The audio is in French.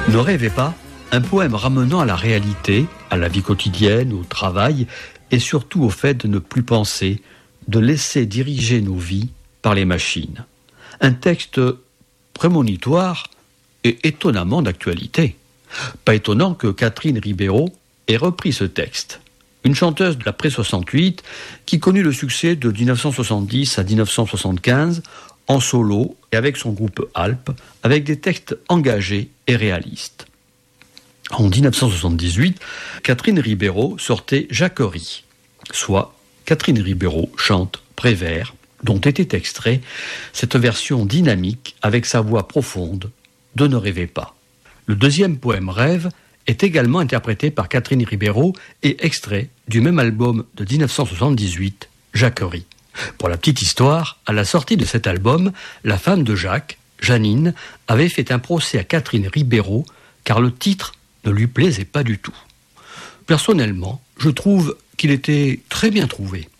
Ne rêvez pas, un poème ramenant à la réalité, à la vie quotidienne, au travail, et surtout au fait de ne plus penser, de laisser diriger nos vies par les machines. Un texte prémonitoire et étonnamment d'actualité. Pas étonnant que Catherine Ribeiro ait repris ce texte. Une chanteuse de l'après 68 qui connut le succès de 1970 à 1975 en solo et avec son groupe Alpes, avec des textes engagés et réalistes. En 1978, Catherine Ribeiro sortait Jacquerie, soit Catherine Ribeiro chante Prévert, dont était extrait cette version dynamique avec sa voix profonde de Ne rêvez pas. Le deuxième poème Rêve est également interprété par Catherine Ribeiro et extrait du même album de 1978, Jacquerie. Pour la petite histoire, à la sortie de cet album, la femme de Jacques, Janine, avait fait un procès à Catherine Ribeiro car le titre ne lui plaisait pas du tout. Personnellement, je trouve qu'il était très bien trouvé.